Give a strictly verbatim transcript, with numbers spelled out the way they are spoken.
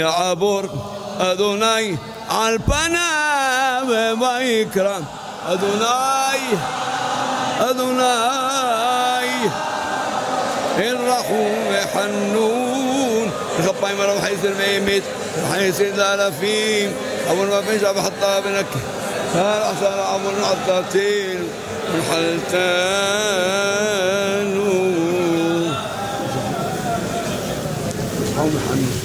يا عبور أذناي عالبنا بيكرم أذناي أذناي الرحوم حنون خباي مرة حيث الميمت حيث الالافين أول ما بيجا بحطها بنك صار أحسن عمر عطاتين من حلتان